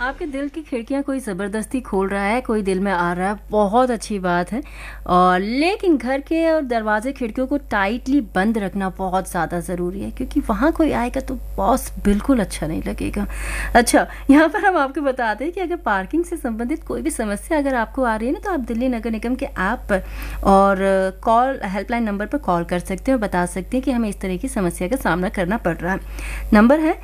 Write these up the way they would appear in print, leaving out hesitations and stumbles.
आपके दिल की खिड़कियां कोई ज़बरदस्ती खोल रहा है, कोई दिल में आ रहा है, बहुत अच्छी बात है। और लेकिन घर के और दरवाजे खिड़कियों को टाइटली बंद रखना बहुत ज़्यादा ज़रूरी है, क्योंकि वहाँ कोई आएगा तो बॉस बिल्कुल अच्छा नहीं लगेगा। अच्छा, यहाँ पर हम आपको बताते हैं कि अगर पार्किंग से संबंधित कोई भी समस्या अगर आपको आ रही है ना, तो आप दिल्ली नगर निगम के ऐप पर और कॉल हेल्पलाइन नंबर पर कॉल कर सकते हैं और बता सकते हैं कि हमें इस तरह की समस्या का सामना करना पड़ रहा है। नंबर है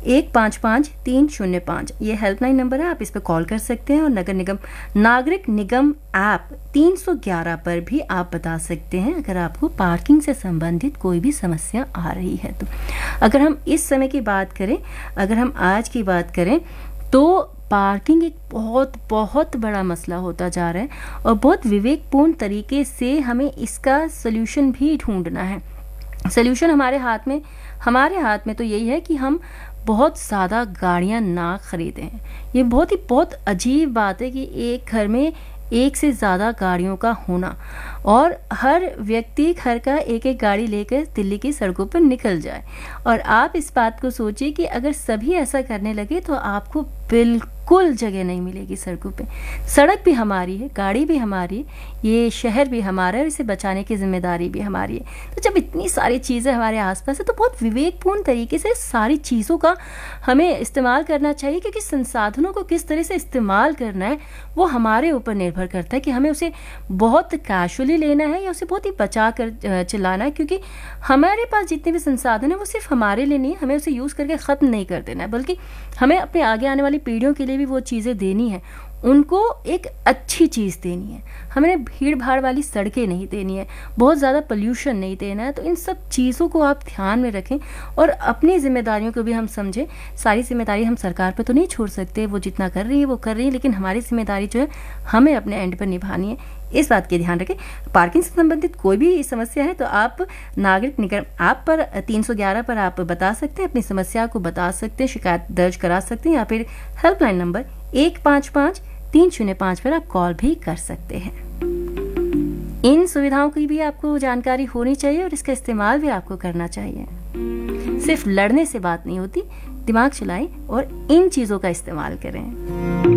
155305। ये हेल्पलाइन नंबर है, आप इस पर कॉल कर सकते हैं। और नागरिक निगम ऐप 311 पर भी आप बता सकते हैं अगर आपको पार्किंग से संबंधित कोई भी समस्या आ रही है। तो अगर हम इस समय की बात करें, अगर हम आज की बात करें, तो पार्किंग एक बहुत बहुत बड़ा मसला होता जा रहा है और बहुत विवेकपूर्ण तरीके से हमें इसका सल्यूशन भी ढूंढना है। सल्यूशन हमारे हाथ में तो यही है कि हम बहुत ज़्यादा गाड़ियां ना खरीदें। ये बहुत अजीब बात है कि एक घर में एक से ज़्यादा गाड़ियों का होना और हर व्यक्ति घर का एक एक गाड़ी लेकर दिल्ली की सड़कों पर निकल जाए। और आप इस बात को सोचिए कि अगर सभी ऐसा करने लगे तो आपको बिल्कुल जगह नहीं मिलेगी सड़कों पे। सड़क भी हमारी है, गाड़ी भी हमारी है, ये शहर भी हमारा है और इसे बचाने की जिम्मेदारी भी हमारी है। तो जब इतनी सारी चीज़ें हमारे आसपास है तो बहुत विवेकपूर्ण तरीके से सारी चीज़ों का हमें इस्तेमाल करना चाहिए, क्योंकि संसाधनों को किस तरह से इस्तेमाल करना है वो हमारे ऊपर निर्भर करता है कि हमें उसे बहुत कैजुअली लेना है या उसे बहुत ही बचा कर चलाना है। क्योंकि हमारे पास जितने भी संसाधन है वो सिर्फ हमारे लिए नहीं है, हमें उसे यूज़ करके ख़त्म नहीं कर देना है, बल्कि हमें अपने आगे आने वाली पीढ़ियों के लिए भी वो चीज़ें देनी है। उनको एक अच्छी चीज़ देनी है, हमें भीड़ भाड़ वाली सड़कें नहीं देनी है, बहुत ज़्यादा पोल्यूशन नहीं देना है। तो इन सब चीज़ों को आप ध्यान में रखें और अपनी जिम्मेदारियों को भी हम समझें। सारी जिम्मेदारी हम सरकार पर तो नहीं छोड़ सकते, वो जितना कर रही है वो कर रही है, लेकिन हमारी जिम्मेदारी जो है हमें अपने एंड पर निभानी है। इस बात के ध्यान रखें। पार्किंग से संबंधित कोई भी समस्या है तो आप नागरिक निगम ऐप पर 311 पर आप बता सकते हैं, अपनी समस्या को बता सकते हैं, शिकायत दर्ज करा सकते हैं, या फिर हेल्पलाइन नंबर 155305 पर आप कॉल भी कर सकते हैं। इन सुविधाओं की भी आपको जानकारी होनी चाहिए और इसका इस्तेमाल भी आपको करना चाहिए। सिर्फ लड़ने से बात नहीं होती, दिमाग चलाएं और इन चीज़ों का इस्तेमाल करें।